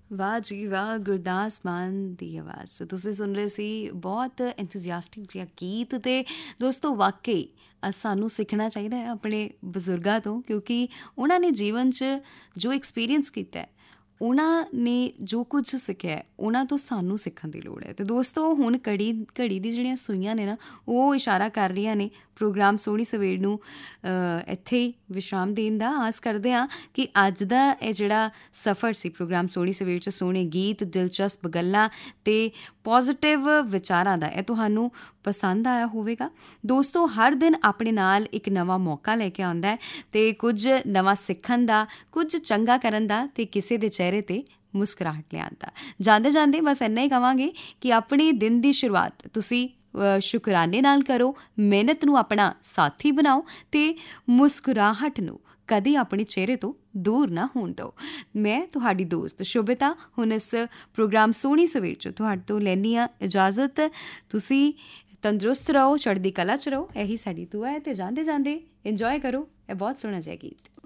ਵਾਹ ਜੀ ਵਾਹ, ਗੁਰਦਾਸ ਮਾਨ ਦੀ ਆਵਾਜ਼ ਤੁਸੀਂ ਸੁਣ ਰਹੇ ਸੀ। ਬਹੁਤ ਐਂਥੂਜ਼ੀਆਸਟਿਕ ਜਿਹਾ ਗੀਤ। ਅਤੇ ਦੋਸਤੋ ਵਾਕਈ ਸਾਨੂੰ ਸਿੱਖਣਾ ਚਾਹੀਦਾ ਹੈ ਆਪਣੇ ਬਜ਼ੁਰਗਾਂ ਤੋਂ, ਕਿਉਂਕਿ ਉਹਨਾਂ ਨੇ ਜੀਵਨ 'ਚ ਜੋ ਐਕਸਪੀਰੀਅੰਸ ਕੀਤਾ ਹੈ, ਉਹਨਾਂ ਨੇ ਜੋ ਕੁਝ ਸਿੱਖਿਆ ਉਹਨਾਂ ਤੋਂ ਸਾਨੂੰ ਸਿੱਖਣ ਦੀ ਲੋੜ ਹੈ। ਅਤੇ ਦੋਸਤੋ ਹੁਣ ਘੜੀ ਦੀ ਜਿਹੜੀਆਂ ਸੂਈਆਂ ਨੇ ਨਾ, ਉਹ ਇਸ਼ਾਰਾ ਕਰ ਰਹੀਆਂ ਨੇ ਪ੍ਰੋਗਰਾਮ ਸੋਹਣੀ ਸਵੇਰ ਨੂੰ ਇੱਥੇ ਹੀ ਵਿਸ਼ਰਾਮ ਦੇਣ ਦਾ। ਆਸ ਕਰਦੇ ਹਾਂ ਕਿ ਅੱਜ ਦਾ ਇਹ ਜਿਹੜਾ ਸਫ਼ਰ ਸੀ ਪ੍ਰੋਗਰਾਮ ਸੋਹਣੀ ਸਵੇਰ 'ਚ ਸੋਹਣੇ ਗੀਤ, ਦਿਲਚਸਪ ਗੱਲਾਂ ਅਤੇ ਪੋਜ਼ੀਟਿਵ ਵਿਚਾਰਾਂ ਦਾ, ਇਹ ਤੁਹਾਨੂੰ ਪਸੰਦ ਆਇਆ ਹੋਵੇਗਾ। ਦੋਸਤੋ ਹਰ ਦਿਨ ਆਪਣੇ ਨਾਲ ਇੱਕ ਨਵਾਂ ਮੌਕਾ ਲੈ ਕੇ ਆਉਂਦਾ ਹੈ ਅਤੇ ਕੁਝ ਨਵਾਂ ਸਿੱਖਣ ਦਾ, ਕੁਝ ਚੰਗਾ ਕਰਨ ਦਾ ਅਤੇ ਕਿਸੇ ਦੇ ਚਿਹਰੇ 'ਤੇ ਮੁਸਕਰਾਹਟ ਲਿਆਉਣ ਦਾ। ਜਾਂਦੇ ਜਾਂਦੇ ਬਸ ਇੰਨਾ ਹੀ ਕਹਾਂਗੇ ਕਿ ਆਪਣੇ ਦਿਨ ਦੀ ਸ਼ੁਰੂਆਤ ਤੁਸੀਂ ਸ਼ੁਕਰਾਨੇ ਨਾਲ ਕਰੋ, ਮਿਹਨਤ ਨੂੰ ਆਪਣਾ ਸਾਥੀ ਬਣਾਓ ਅਤੇ ਮੁਸਕਰਾਹਟ ਨੂੰ ਕਦੇ ਆਪਣੇ ਚਿਹਰੇ ਤੋਂ ਦੂਰ ਨਾ ਹੋਣ ਦਿਓ। ਮੈਂ ਤੁਹਾਡੀ ਦੋਸਤ ਸ਼ੁਭਿਤਾ ਹੁਣ ਇਸ ਪ੍ਰੋਗਰਾਮ ਸੋਹਣੀ ਸਵੇਰ 'ਚ ਤੁਹਾਡੇ ਤੋਂ ਲੈਂਦੀ ਹਾਂ ਇਜਾਜ਼ਤ। ਤੁਸੀਂ ਤੰਦਰੁਸਤ ਰਹੋ, ਚੜ੍ਹਦੀ ਕਲਾ 'ਚ ਰਹੋ, ਇਹੀ ਸਾਡੀ ਦੁਆ ਹੈ। ਅਤੇ ਜਾਂਦੇ ਜਾਂਦੇ ਇੰਜੋਏ ਕਰੋ ਇਹ ਬਹੁਤ ਸੋਹਣਾ ਜਿਹਾ ਗੀਤ।